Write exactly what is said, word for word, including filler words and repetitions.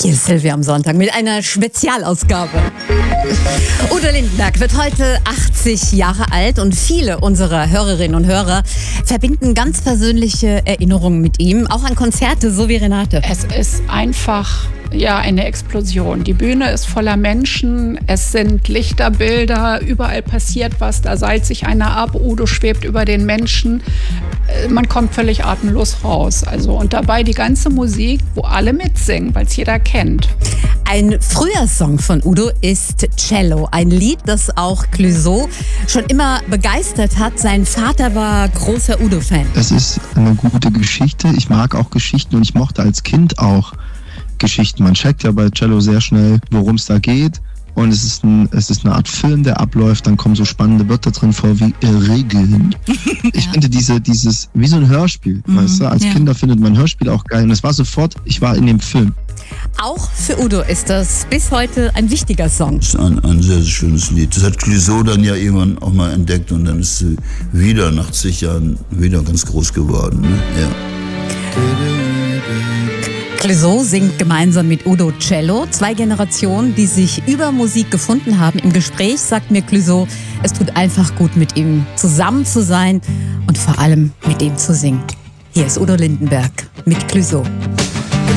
Hier ist Silvia am Sonntag mit einer Spezialausgabe. Udo Lindenberg wird heute achtzig Jahre alt und viele unserer Hörerinnen und Hörer verbinden ganz persönliche Erinnerungen mit ihm, auch an Konzerte, so wie Renate. Es ist einfach ja eine Explosion. Die Bühne ist voller Menschen, es sind Lichterbilder, überall passiert was, da seilt sich einer ab, Udo schwebt über den Menschen. Man kommt völlig atemlos raus. Also, und dabei die ganze Musik, wo alle mitsingen, weil es jeder kennt. Ein früher Song von Udo ist Cello, ein Lied, das auch Clouseau schon immer begeistert hat. Sein Vater war großer Udo-Fan. Es ist eine gute Geschichte. Ich mag auch Geschichten und ich mochte als Kind auch Geschichten. Man checkt ja bei Cello sehr schnell, worum es da geht. Und es ist, ein, es ist eine Art Film, der abläuft. Dann kommen so spannende Wörter drin vor wie äh, Regeln. Ich ja. finde diese, dieses, wie so ein Hörspiel, mhm, weißt du? Als ja. Kinder findet man Hörspiel auch geil. Und es war sofort, ich war in dem Film. Auch für Udo ist das bis heute ein wichtiger Song. Das ist ein, ein sehr, sehr schönes Lied. Das hat Clouseau dann ja irgendwann auch mal entdeckt und dann ist sie wieder nach zig Jahren wieder ganz groß geworden. Ne? Ja. Clouseau singt gemeinsam mit Udo Cello. Zwei Generationen, die sich über Musik gefunden haben. Im Gespräch sagt mir Clouseau, es tut einfach gut, mit ihm zusammen zu sein und vor allem mit ihm zu singen. Hier ist Udo Lindenberg mit Clouseau.